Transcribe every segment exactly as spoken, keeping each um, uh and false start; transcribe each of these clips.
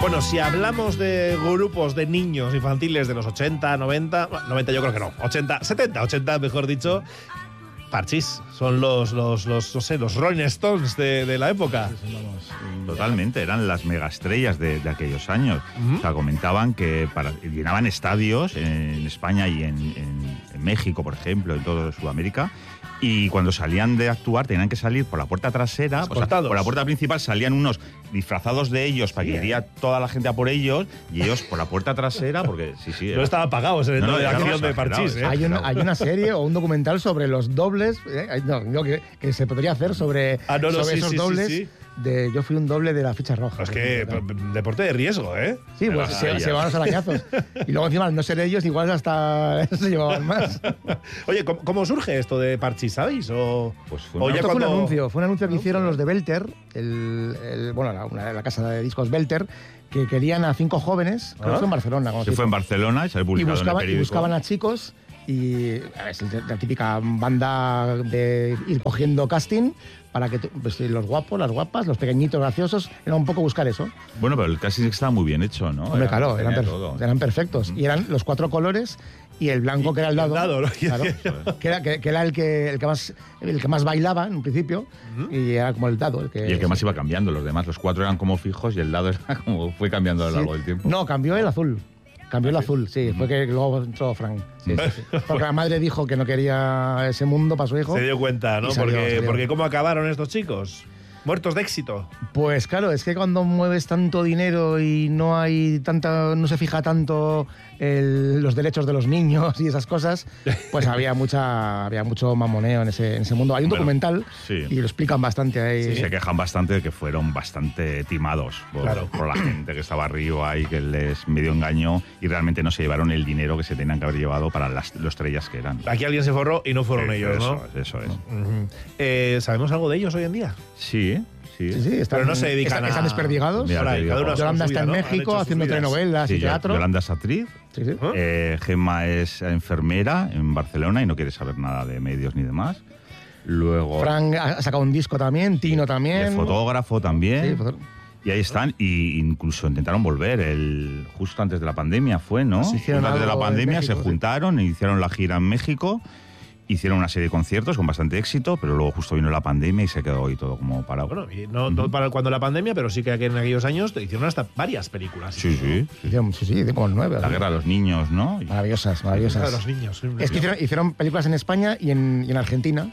Bueno, si hablamos de grupos de niños infantiles de los ochenta, noventa, noventa yo creo que no, ochenta, setenta, ochenta mejor dicho, Parchís, son los, los, los, no sé, los Rolling Stones de, de la época. Totalmente, eran las megaestrellas de, de aquellos años. Uh-huh. O sea, comentaban que para, llenaban estadios en España y en, en, en México, por ejemplo, en toda Sudamérica. Y cuando salían de actuar tenían que salir por la puerta trasera, o sea, por la puerta principal salían unos disfrazados de ellos para que iría toda la gente a por ellos y ellos por la puerta trasera, porque sí, sí. Era... No estaba pagado ese no, no, de acción de exagerado, Parchís, ¿eh? Hay una, hay una serie o un documental sobre los dobles, eh, no, no, que, que se podría hacer sobre, ah, no, no, sobre sí, esos sí, dobles. Sí, sí. De, yo fui un doble de la ficha roja. Es que deporte de riesgo, ¿eh? Sí, pues se, se llevaban los arañazos. Y luego encima, al no ser ellos, igual hasta se llevaban más. Oye, ¿cómo, cómo surge esto de Parchís, sabéis? O, pues fue, o una... ya esto cuando... fue un anuncio. Fue un anuncio que hicieron los de Belter, el, el, bueno, la, una, la casa de discos Belter, que querían a cinco jóvenes, creo que fue en Barcelona. Se fue en Barcelona y se ha publicado y buscaban, en el periódico. Y buscaban a chicos y a ver, es la típica banda de ir cogiendo casting para que pues, los guapos, las guapas, los pequeñitos graciosos, era un poco buscar eso. Bueno, pero el casting estaba muy bien hecho, ¿no? Hombre, era, claro, eran, per todo. eran perfectos. Mm. Y eran los cuatro colores y el blanco y, que era el dado. El dado, ¿no? Claro, que, era, que, que era el que, el, que más, el que más bailaba en un principio uh-huh. y era como el dado. El que, y el que más iba cambiando, los demás, los cuatro eran como fijos y el dado era como fue cambiando a lo largo sí. del tiempo. No, cambió el azul. Cambió el azul, sí, fue que luego entró Frank. Sí, sí, sí. Porque la madre dijo que no quería ese mundo para su hijo. Se dio cuenta, ¿no? Salió, porque, salió. porque ¿cómo acabaron estos chicos? Muertos de éxito. Pues claro, es que cuando mueves tanto dinero y no hay tanta, no se fija tanto el, los derechos de los niños y esas cosas, pues había mucha, había mucho mamoneo en ese, en ese mundo. Hay un bueno, documental sí. y lo explican bastante ahí. Sí, se quejan bastante de que fueron bastante timados por, claro. por la gente que estaba arriba y que les medio engañó y realmente no se llevaron el dinero que se tenían que haber llevado para las los estrellas que eran. Aquí alguien se forró y no fueron sí, ellos, eso ¿no? Es, eso es. Uh-huh. eh, ¿Sabemos algo de ellos hoy en día? Sí. Sí, sí, sí están, pero no se dedican están, a... Están desperdigados. Mira, ahí, cada uno Yolanda está en ¿no? México haciendo telenovelas sí, y teatro. Yolanda es actriz. Sí, sí. ¿Ah? Eh, Gemma es enfermera en Barcelona y no quiere saber nada de medios ni demás. Luego... Frank ha sacado un disco también, Tino también. De fotógrafo también. Sí, foto... Y ahí están, y incluso intentaron volver, el justo antes de la pandemia fue, ¿no? Sí, justo antes de la pandemia México, se juntaron, sí. Hicieron la gira en México, hicieron una serie de conciertos con bastante éxito, pero luego justo vino la pandemia y se quedó ahí todo como parado. Bueno, y no, no para cuando la pandemia, pero sí que en aquellos años hicieron hasta varias películas. Sí, sí. Hicieron, sí, sí, como nueve. La guerra de los niños, ¿no? Maravillosas, maravillosas. La guerra de los niños. Sí, es que hicieron, hicieron películas en España y en, y en Argentina.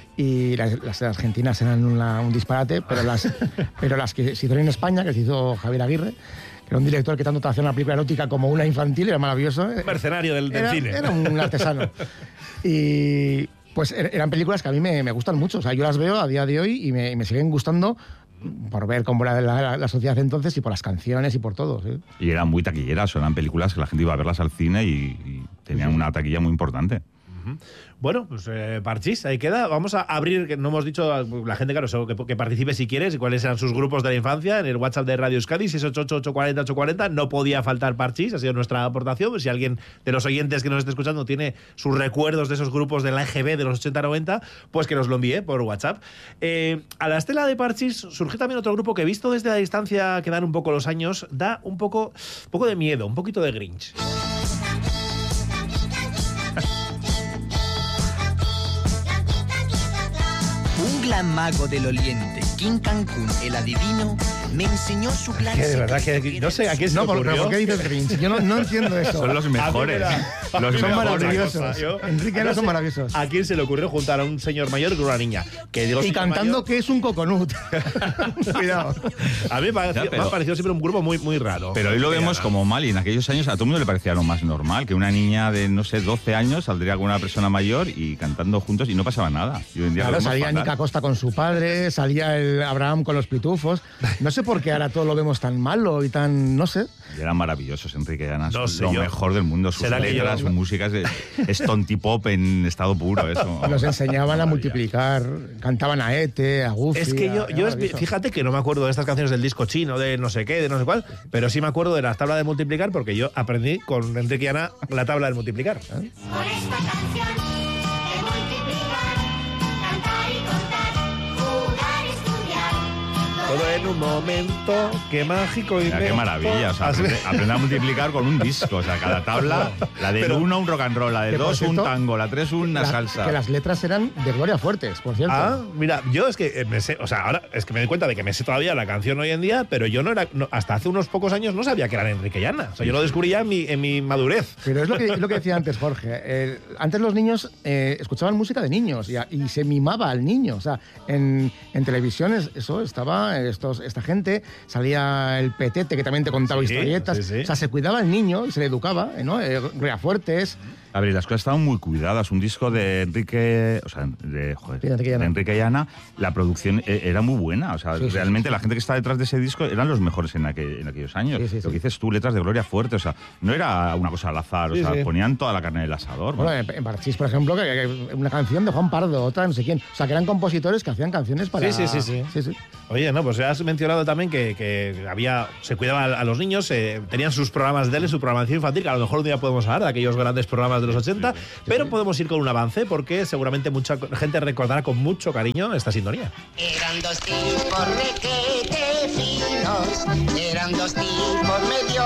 Y las, las argentinas eran una, un disparate, pero las, pero las que se hicieron en España, que se hizo Javier Aguirre, que era un director que tanto te hacía una película erótica como una infantil, era maravilloso. Un mercenario del, del era, cine. Era un artesano. Y pues eran películas que a mí me, me gustan mucho. O sea, yo las veo a día de hoy y me, y me siguen gustando por ver cómo era la, la, la sociedad entonces y por las canciones y por todo. ¿sí? Y eran muy taquilleras, eran películas que la gente iba a verlas al cine y, y tenían sí. una taquilla muy importante. Bueno, pues eh, Parchís, ahí queda. Vamos a abrir, que no hemos dicho a la gente, claro, que, que participe si quieres y cuáles eran sus grupos de la infancia en el WhatsApp de Radio Euskadi, seis ocho ocho, ocho cuatro cero, ocho cuatro cero. No podía faltar Parchís, ha sido nuestra aportación. Pues si alguien de los oyentes que nos esté escuchando tiene sus recuerdos de esos grupos de la E G B de los ochenta noventa, pues que nos lo envíe por WhatsApp. Eh, a la estela de Parchís surgió también otro grupo que, visto desde la distancia que dan un poco los años, da un poco, un poco de miedo, un poquito de Grinch. Un gran mago del Oriente, King Cancún, el adivino, me enseñó su plan. Que de verdad que no sé a quién se no, le ocurrió. ¿Pero por qué dices Grinch? Yo no, no entiendo eso. Son los mejores. Los son mejores. maravillosos. Yo, Enrique no son maravillosos. ¿A quién se le ocurrió juntar a un señor mayor con una niña? Que digo, y cantando mayor, que es un coconut. Cuidado. A mí me, pareció, ya, pero, me ha parecido siempre un grupo muy, muy raro. Pero hoy lo vemos como mal y en aquellos años a todo el mundo le parecía lo más normal, que una niña de, no sé, doce años saldría con una persona mayor y cantando juntos y no pasaba nada. Y hoy en día claro, salía Nica Costa con su padre, salía el Abraham con los pitufos. No sé por qué ahora todo lo vemos tan malo y tan, no sé. Y eran maravillosos, Enrique y Ana. No sé, lo yo. mejor del mundo. Sus letras, su música, es, es tontipop en estado puro. Eso. Nos enseñaban a multiplicar, cantaban a Ete, a Goofy. Es que yo, yo es, fíjate que no me acuerdo de estas canciones del disco chino, de no sé qué, de no sé cuál, pero sí me acuerdo de la tabla de multiplicar porque yo aprendí con Enrique y Ana la tabla de multiplicar. ¿Eh? Por esta canción de multiplicar, cantar y contar, jugar, estudiar, Todo en un momento, qué mágico y Mira, qué maravilla, o sea, aprende, aprende a multiplicar con un disco, o sea, cada tabla, la del uno un rock and roll, la de dos un tango, la tres una la, salsa. Que las letras eran de Gloria Fuertes, por cierto. Ah, mira, yo es que me sé, o sea, ahora es que me doy cuenta de que me sé todavía la canción hoy en día, pero yo no era, no, hasta hace unos pocos años no sabía que eran Enrique y Ana. O sea, yo lo descubrí ya en mi, en mi madurez. Pero es lo que, lo que decía antes Jorge. Eh, antes los niños eh, escuchaban música de niños y, y se mimaba al niño. O sea, en, en televisiones eso estaba, estos, esta gente, salía el Petete que también te contaba Sí, historietas. sí, sí. O sea, se cuidaba al niño y se le educaba, ¿no? Eh, Gloria Fuertes. A ver, las cosas estaban muy cuidadas. Un disco de Enrique, o sea, de, joder, Sí, Enrique y Ana. de Enrique y Ana, la producción eh, era muy buena. O sea, Sí, sí, realmente sí, sí. la gente que está detrás de ese disco eran los mejores en, aquel, en aquellos años. Sí, sí, Lo sí. que dices tú, letras de Gloria Fuerte, o sea, no era una cosa al azar, Sí, o sea, sí. ponían toda la carne en el asador. Bueno, en, en Parchís, por ejemplo, que, que una canción de Juan Pardo, otra no sé quién. O sea, que eran compositores que hacían canciones para... Sí, sí, sí, sí. Oye, no, pues has mencionado también que, que había, se cuidaba a los niños, eh, tenían sus programas de tele, su programación infantil, que a lo mejor un día podemos hablar de aquellos grandes programas de los ochenta, pero podemos ir con un avance porque seguramente mucha gente recordará con mucho cariño esta sintonía. Eran dos tipos requete finos, eran dos tipos medio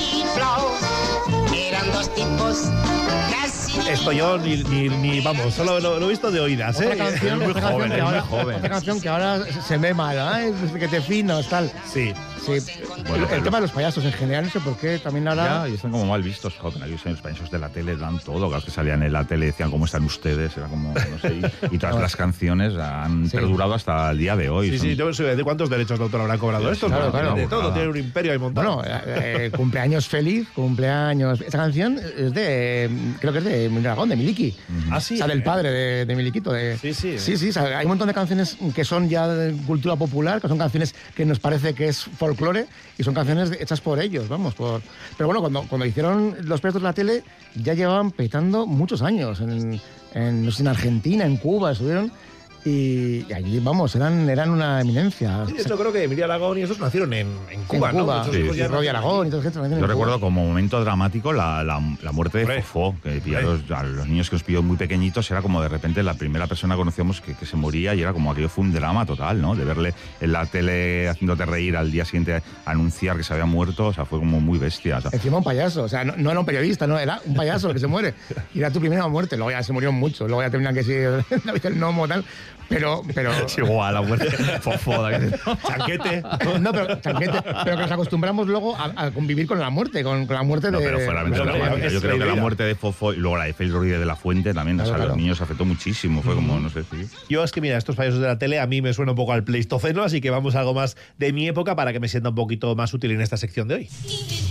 chiflaos, eran dos tipos casi... Esto yo ni, ni, ni vamos, solo lo, lo he visto de oídas, ¿eh? Otra canción, muy otra canción joven, que es muy ahora, joven. otra canción que ahora se me mal, ¿eh? que te finos, tal. Sí. Sí. Bueno, el pero- tema de los payasos en general, no sé por qué, también ahora... Ya, y están como mal vistos, joder, en aquellos años los payasos de la tele dan todo, cada vez que salían en la tele decían cómo están ustedes, era como, no sé, y, y todas las canciones han Sí. perdurado hasta el día de hoy. Sí, Son- sí, yo sé de cuántos derechos de autor habrán cobrado Sí, estos. claro, ¿no? claro. De todo, Burrada. tiene un imperio ahí montado. Bueno, eh, eh, cumpleaños feliz, cumpleaños... Esta canción es de... Creo que es de Dragón, de Miliki. Ah, sí. O sea, del padre de, de Miliquito. De, Sí, sí. Sí, sí, o sea, hay un montón de canciones que son ya de cultura popular, que son canciones que nos parece que es folclore y son canciones hechas por ellos, vamos. por Pero bueno, cuando, cuando hicieron Los Payasos de la Tele ya llevaban petando muchos años. En, en, no sé, en Argentina, en Cuba estuvieron y, y allí, vamos, eran, eran una eminencia. Sí, de hecho, creo que Emilia Aragón y esos nacieron en, en Cuba, en ¿no? Cuba, Muchos sí, hijos sí, ya Roy nacieron Aragón y allí. toda esa gente nacieron Yo en Cuba. recuerdo como momento dramático la, la, la muerte de Hombre. Fofó, que pilló a los, a los niños que nos pilló muy pequeñitos, era como de repente la primera persona que conocíamos que, que se moría y era como aquello fue un drama total, ¿no? De verle en la tele haciéndote reír al día siguiente anunciar que se había muerto, o sea, fue como muy bestia. O sea, Encima un payaso, o sea, no, no era un periodista, no, era un payaso el que se muere. Y era tu primera muerte, luego ya se murió mucho, luego ya terminan que sí, David el Nomo, tal. Pero, pero. es igual, la muerte de Fofó. de- Chanquete. No, pero, chanquete, pero que nos acostumbramos luego a, a convivir con la muerte, con, con la muerte No, de. pero fue realmente Pero, dramática. es Yo creo que la prohibida. muerte de Fofó y luego la de Félix Rodríguez de la Fuente también, Claro, o sea, a claro. los niños afectó muchísimo. Fue como, no sé, sí. Yo es que, mira, estos payasos de la tele a mí me suena un poco al Pleistoceno, así que vamos a algo más de mi época para que me sienta un poquito más útil en esta sección de hoy. Y